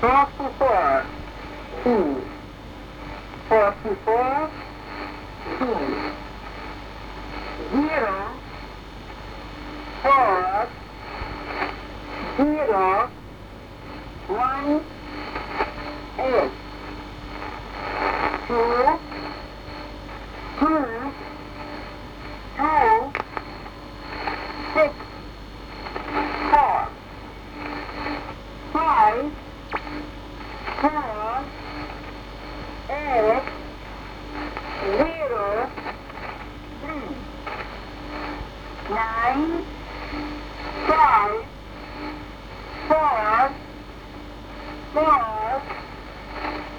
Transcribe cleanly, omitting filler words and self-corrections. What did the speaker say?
44, 2, 44, 2, 0, 4, 0, 1, 8, 2, 2, 2, 6, 4, 5, 4, 8, 0, 3, 9,